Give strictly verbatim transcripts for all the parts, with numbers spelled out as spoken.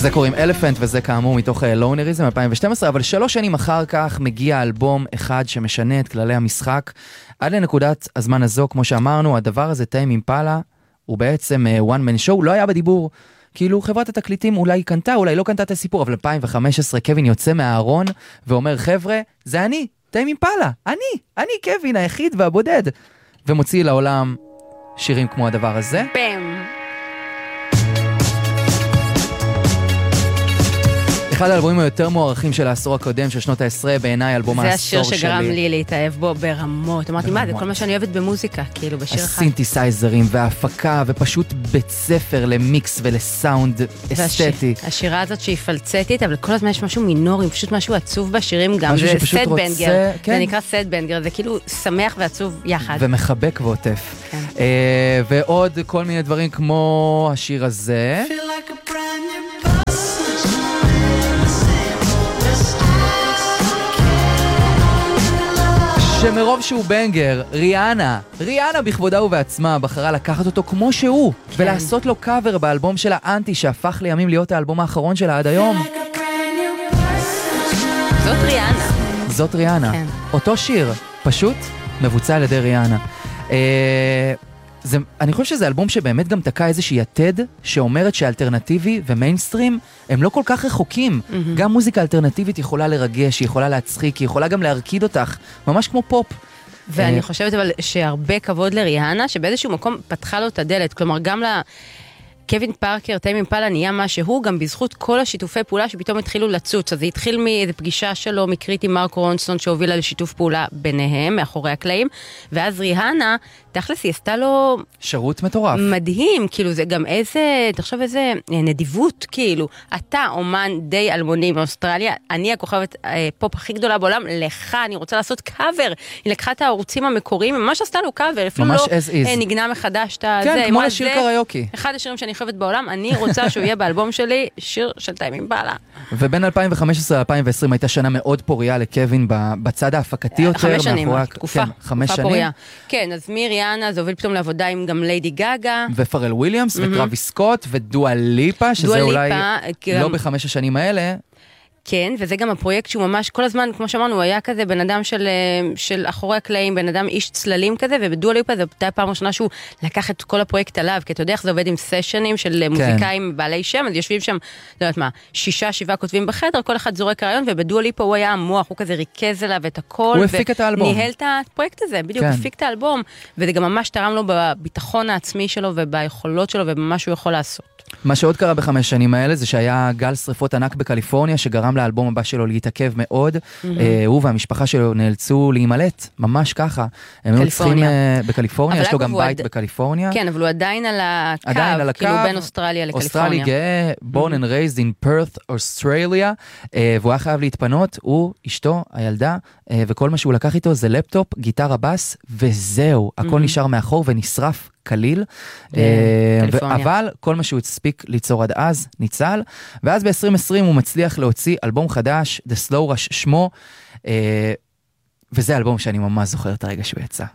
לזה קוראים אלפנט, וזה כאמור מתוך לונריזם אלפיים ושתים עשרה, אבל שלוש שנים אחר כך מגיע אלבום אחד שמשנה את כללי המשחק. עד לנקודת הזמן הזו, כמו שאמרנו, הדבר הזה, טיים אימפלה, הוא בעצם one man show, לא היה בדיבור. כאילו חברת התקליטים אולי קנתה, אולי לא קנתה את הסיפור, אבל אלפיים וחמש עשרה קווין יוצא מהארון ואומר, חבר'ה, זה אני, טיים אימפלה, אני, אני קווין היחיד והבודד. ומוציא לעולם שירים כמו הדבר הזה. פם. אחד האלבומים היותר מוערכים של העשור הקודם, של שנות העשרה, בעיניי אלבום העשור שלי. זה השיר שגרם לי להתאהב בו ברמות. אמרתי, מה, זה כל מה שאני אוהבת במוזיקה, כאילו, בשיר אחד. הסינתסייזרים וההפקה, ופשוט בית ספר למיקס ולסאונד אסתטי. השירה הזאת שהיא פלצטית, אבל כל הזמן יש משהו מינורי, פשוט משהו עצוב בשירים גם. זה סד בנגר. זה נקרא סד בנגר, זה כאילו שמח ועצוב יחד. ומחבק ועוטף. ועוד כל מיני דברים כמו השיר הזה. שמרוב שהוא בנגר, ריאנה, ריאנה בכבודה ובעצמה בחרה לקחת אותו כמו שהוא, כן. ולעשות לו קאבר באלבום של האנטי, שהפך לימים להיות האלבום האחרון שלה עד היום. זאת ריאנה. זאת ריאנה. כן. אותו שיר, פשוט מבוצע על ידי ריאנה. אה, זה, אני חושב שזה אלבום שבאמת גם תקע איזושהי יתד, שאומרת שאלטרנטיבי ומיינסטרים הם לא כל כך רחוקים. Mm-hmm. גם מוזיקה אלטרנטיבית יכולה לרגש, היא יכולה להצחיק, היא יכולה גם להרקיד אותך, ממש כמו פופ. ואני חושבת אבל שהרבה כבוד לריאנה, שבאיזשהו מקום פתחה לו את הדלת, כלומר גם ל... קווין פארקר, טיים אימפלה נהיה מה שהוא, גם בזכות כל השיתופי פעולה שפתאום התחילו לצוץ. אז זה התחיל מאיזו פגישה שלו מקרית עם מרק רונסון שהובילה לשיתוף פעולה ביניהם, מאחורי הקלעים, ואז ריהנה, תכלס היא עשתה לו... שירות מטורף. מדהים, כאילו זה גם איזה, תחשוב איזה נדיבות, כאילו, אתה אומן די אלמוני מאוסטרליה, אני הכוכבת אה, פופ הכי גדולה בעולם, לך אני רוצה לעשות קאבר. היא לקחה את הערוצים המקוריים, ממש עשתה לו קאבר, אפילו לא אה, נגנה מחדש את כן, זה. כמו לשיר קריוקי. אחד השירים שאני חושבת בעולם, אני רוצה שהוא יהיה באלבום שלי, שיר של טיים אימפלה. ובין אלפיים וחמש עשרה עד אלפיים ועשרים הייתה שנה מאוד פוריה לקווין בצד ההפקתי יותר. חמש שנים, תקופה. כן, חמש שנים. כן, אז מריאנה, זה הוביל פתאום לעבודה עם גם ליידי גגה. ופרל וויליאמס, וטרוויס סקוט, ודואה ליפה, שזה אולי לא בחמש השנים האלה. כן, וזה גם הפרויקט שהוא ממש, כל הזמן, כמו שאמרנו, הוא היה כזה בן אדם של, של אחורי הקלעים, בן אדם איש צללים כזה, ובדואה ליפה, זו הייתה פעם ראשונה שהוא לקח את כל הפרויקט עליו, כי אתה יודע איך זה עובד עם סשנים של כן. מוזיקאים בעלי שם, אז יושבים שם, לא יודעת מה, שישה, שבעה כותבים בחדר, כל אחד זורק רעיון, ובדואה ליפה הוא היה המוח, הוא כזה ריכז אליו את הכל, הוא הפיק את האלבום. ניהל את הפרויקט הזה, בדיוק, כן. הפיק את האלבום, וזה גם ממש תרם לו בביטחון העצמי שלו, וביכולות שלו, ובמה שהוא יכול לעשות. מה שעוד קרה בחמש שנים האלה זה שהיה גל שריפות ענק בקליפורניה שגרם לאלבום הבא שלו להתעכב מאוד. Mm-hmm. אה, הוא והמשפחה שלו נאלצו להימלט, ממש ככה. הם היו צריכים אה, בקליפורניה, יש לו גם בית עד... בקליפורניה. כן, אבל הוא עדיין על הקו, עדיין על הקו, כאילו בין אוסטרליה לקליפורניה. אוסטרלי גאה, born mm-hmm. and raised in Perth, אוסטרליה, אה, והוא היה חייב להתפנות, הוא, אשתו, הילדה, אה, וכל מה שהוא לקח איתו זה לפטופ, גיטרה בס, וזהו, הכל mm-hmm. נשאר מאחור ונשרף. קליל, אבל כל מה שהוא הספיק ליצור עד אז ניצל, ואז ב-עשרים עשרים הוא מצליח להוציא אלבום חדש, The Slow Rush שמו, וזה אלבום שאני ממש זוכר את הרגע שהוא יצא.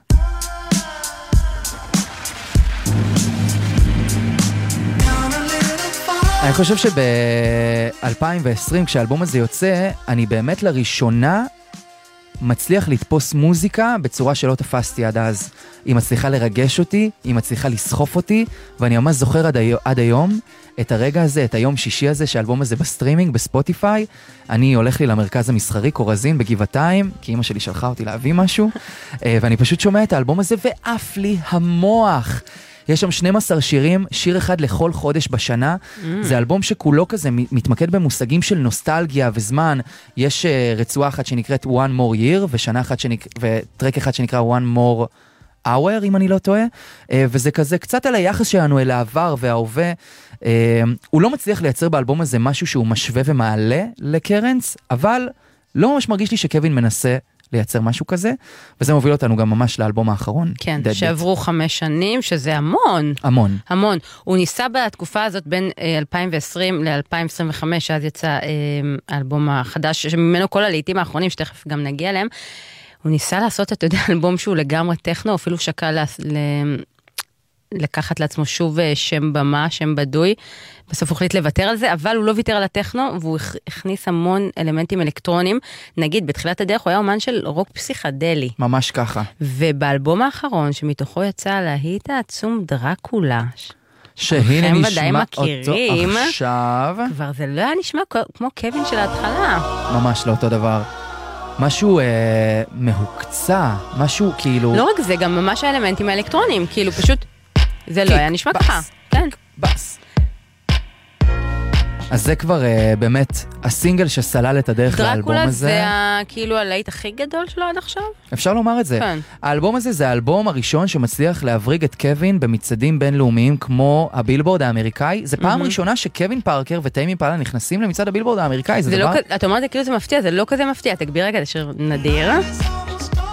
אני חושב שב-אלפיים ועשרים כשהאלבום הזה יוצא, אני באמת לראשונה מצליח לתפוס מוזיקה בצורה שלא תפסתי עד אז. היא מצליחה לרגש אותי, היא מצליחה לסחוף אותי, ואני ממש זוכר עד, היום, עד היום את הרגע הזה, את היום שישי הזה, שהאלבום הזה בסטרימינג, בספוטיפיי. אני הולך לי למרכז המסחרי קורזין בגבעתיים, כי אמא שלי שלחה אותי להביא משהו, ואני פשוט שומע את האלבום הזה, ואף לי המוח. יש שם שנים עשר שירים, שיר אחד לכל חודש בשנה. Mm. זה אלבום שכולו כזה מתמקד במושגים של נוסטלגיה וזמן. יש uh, רצועה אחת שנקראת One More Year, ושנה אחת שנק... וטרק אחד שנקרא One More Hour, אם אני לא טועה. Uh, וזה כזה קצת על היחס שלנו אל העבר וההווה. Uh, הוא לא מצליח לייצר באלבום הזה משהו שהוא משווה ומעלה לקרנס, אבל לא ממש מרגיש לי שקווין מנסה לייצר משהו כזה, וזה מוביל אותנו גם ממש לאלבום האחרון. כן, שעברו חמש שנים, שזה המון. המון. המון. הוא ניסה בתקופה הזאת בין אלפיים ועשרים ל-אלפיים עשרים וחמש, אז יצא האלבום החדש, שממנו כל הלעיתים האחרונים, שתכף גם נגיע אליהם, הוא ניסה לעשות, אתה יודע, אלבום שהוא לגמרי טכנו, אפילו שקל ל... לקחת לעצמו שוב שם במה, שם בדוי, בסוף הוא החליט לוותר על זה, אבל הוא לא ויתר על הטכנו, והוא הכניס המון אלמנטים אלקטרונים, נגיד, בתחילת הדרך הוא היה אומן של רוק פסיכדלי. ממש ככה. ובאלבום האחרון, שמתוכו יצא להיט העצום דרקולה, שהנה נשמע אותו מכירים, עכשיו. כבר זה לא היה נשמע כמו קווין של ההתחלה. ממש לא אותו דבר. משהו אה, מהוקצה, משהו כאילו... לא רק זה, גם ממש האלמנטים האלקטרוניים, כאילו פשוט, זה לא היה נשמע ככה. כן. בס. אז זה כבר אה, באמת הסינגל שסלל את הדרך לאלבום הזה. דרקולה זה כאילו הלהיט הכי גדול שלו עד עכשיו? אפשר לומר את זה. כן. האלבום הזה זה האלבום הראשון שמצליח להבריג את קווין במצעדים בינלאומיים כמו הבילבורד האמריקאי. זה פעם ראשונה שקווין פארקר וטיימי אימפלה נכנסים למצעד הבילבורד האמריקאי. זה דבר... אתה אומר את זה כאילו זה מפתיע, זה לא כזה מפתיע. תגביר רגע, זה שיר נדיר.